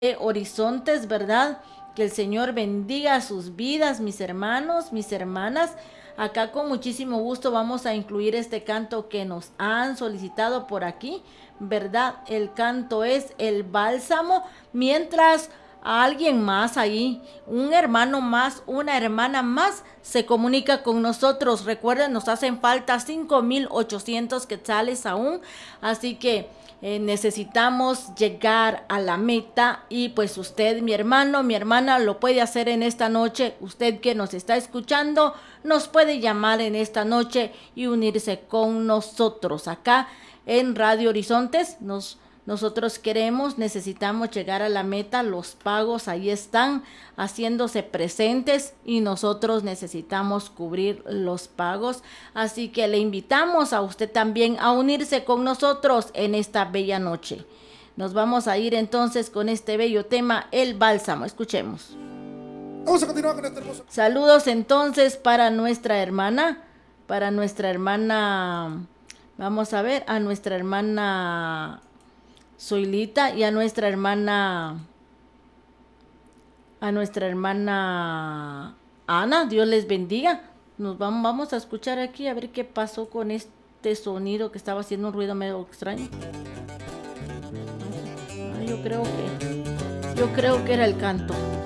Horizontes, ¿verdad? Que el Señor bendiga sus vidas, mis hermanos, mis hermanas. Acá con muchísimo gusto vamos a incluir este canto que nos han solicitado por aquí, ¿verdad? El canto es el bálsamo, mientras a alguien más ahí, un hermano más, una hermana más, se comunica con nosotros. Recuerden, nos hacen falta 5,800 quetzales aún, así que necesitamos llegar a la meta y pues usted, mi hermano, mi hermana, lo puede hacer en esta noche. Usted que nos está escuchando, nos puede llamar en esta noche y unirse con nosotros acá en Radio Horizontes. Nosotros necesitamos llegar a la meta, los pagos ahí están haciéndose presentes y nosotros necesitamos cubrir los pagos. Así que le invitamos a usted también a unirse con nosotros en esta bella noche. Nos vamos a ir entonces con este bello tema, el bálsamo. Escuchemos. Vamos a continuar con este hermoso. Saludos entonces para nuestra hermana, vamos a ver, a nuestra hermana Zoilita y a nuestra hermana Ana. Dios les bendiga. Vamos a escuchar aquí a ver qué pasó con este sonido que estaba haciendo un ruido medio extraño. Yo creo que era el canto.